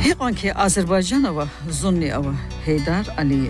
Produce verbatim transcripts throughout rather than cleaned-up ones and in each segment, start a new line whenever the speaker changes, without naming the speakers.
Heqanki Azərbaycanova, Zunniova, Heydar Aliyev.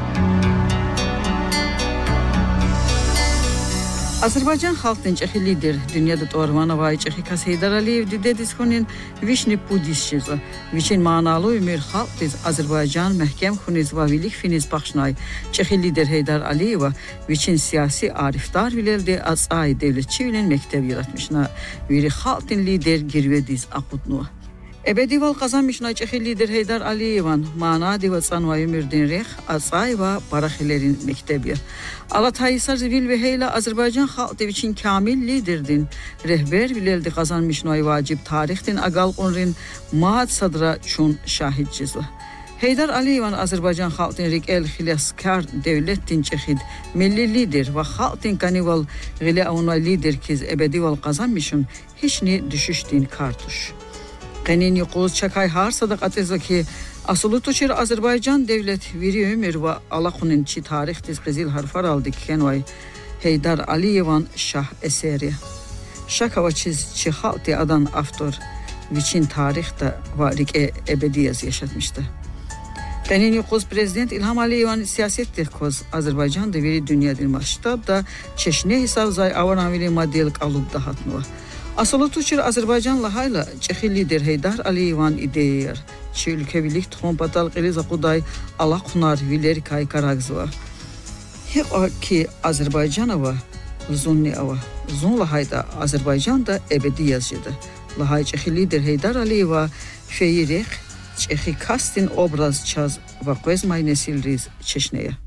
Azərbaycan xalq dinçəxi lider, dünyada doğrumanova içəxi kas Heydar Aliyev dedis konin vişni pudis şizo. Viçin manalı ümür xalq diz Azərbaycan məhkəm xuniz vavilik finiz baxşnay. Çəxi lider Heydar Aliyeva viçin siyasi arifdar vileldi az ay devletçi vilen mekteb yaratmışna. Viri xalq din lider girve diz aqudnu. Ebedival kazanmışna çəxi lider Heydar Aliyevan mana diva sanvayı mürdin rex azay ve baraxilerin mektebi. Alatayısar vil ve heyla Azerbaycan xalq için kamil liderdin. Rehber vileldi kazanmışna vacib tarixdin agal onrin maat sadra çun şahid cizla. Heydar Aliyevan Azerbaycan xalqın rikel xilaskar devlettin çəxid milli lider ve xalqın kanival gile ona lider kiz ebedival kazanmışın hiç ni düşüşdin kartuş. Qenin yuquz çakay har sadaqat ezaki asılı tuçir Azerbaycan devlet viri ömür ve alaqunin çi tarix tiz qizil harfar aldı kenvay Heydar Aliyevan şah eseri. Şakava çiz çi halti adan aftor viçin tarixda varike ebediyaz yaşatmıştı. Qenin yuquz prezident İlham Aliyevan siyaset dehkoz Azerbaycan da viri dünyadil maştabda çeşne hisav zay avanavili model qalub dahatnuva. Asılı tuçir Azerbaycanla hayla çəxi lider Heydar Aliyevan ideyar. Çi ülkevilik tuxum patal qiliza quday ala qunar viler kay karagzva. Heq ki Azerbaycanova Zunniova. Zunla hayda Azerbaycanda ebedi yazıdı. Lahay çəxi lider Heydar Aliyeva feyirek çəxi kastin obraz çaz və qvezmay nesil riz çeşneye.